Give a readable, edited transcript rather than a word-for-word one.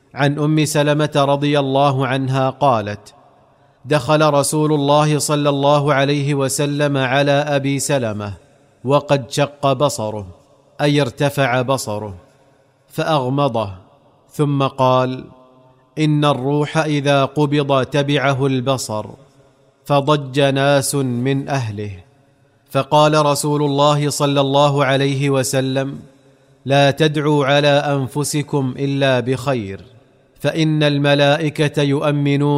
عن ام سلمة رضي الله عنها قالت: دخل رسول الله صلى الله عليه وسلم على ابي سلمة وقد شق بصره، اي ارتفع بصره، فاغمضه، ثم قال: ان الروح اذا قبض تبعه البصر، فضج ناس من اهله. فقال رسول الله صلى الله عليه وسلم: لا تدعوا على انفسكم الا بخير، فان الملائكه يؤمنون